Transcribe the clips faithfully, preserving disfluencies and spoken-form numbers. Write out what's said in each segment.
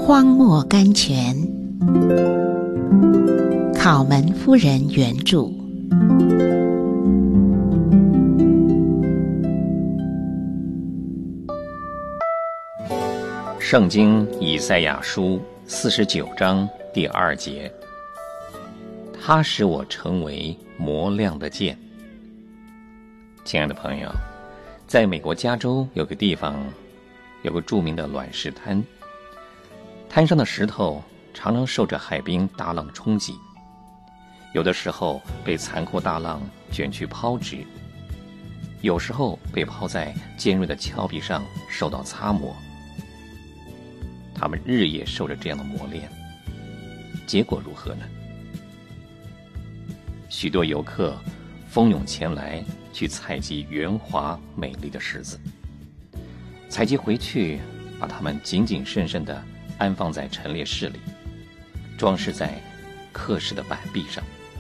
荒漠甘泉，考门夫人原著。 圣经以赛亚书四十九章第二节，他使我成为磨亮的剑。亲爱的朋友，在美国加州有个地方，有个著名的卵石滩，滩上的石头常常受着海滨大浪的冲击，有的时候被残酷大浪卷去抛掷，有时候被抛在尖锐的峭壁上受到擦磨。他们日夜受着这样的磨练，结果如何呢？许多游客蜂拥前来去采集圆滑美丽的石子，采集回去，把它们谨谨慎慎地安放在陈列室里，装饰在客室的板壁上。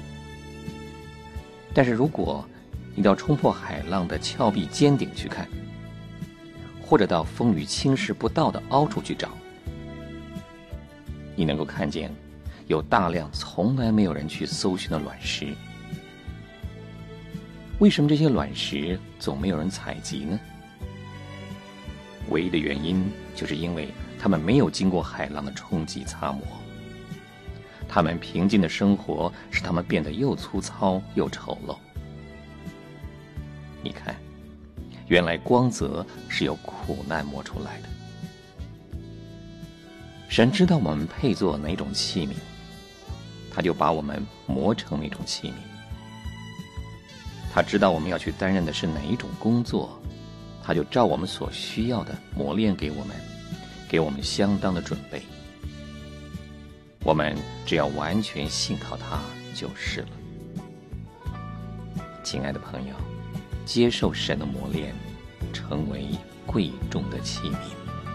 但是如果你到冲破海浪的峭壁尖顶去看，或者到风雨侵蚀不到的凹处去找，你能够看见有大量从来没有人去搜寻的卵石。为什么这些卵石总没有人采集呢？唯一的原因就是因为他们没有经过海浪的冲击擦磨，他们平静的生活使他们变得又粗糙又丑陋。你看，原来光泽是由苦难磨出来的。神知道我们配做哪种器皿，他就把我们磨成那种器皿。他知道我们要去担任的是哪一种工作，他就照我们所需要的磨练给我们，给我们相当的准备。我们只要完全信靠他就是了。亲爱的朋友，接受神的磨练，成为贵重的器皿。